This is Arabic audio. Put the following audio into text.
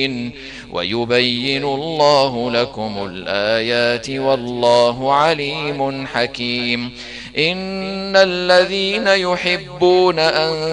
ويبين الله لكم الآيات والله عليم حكيم. إن الذين يحبون أن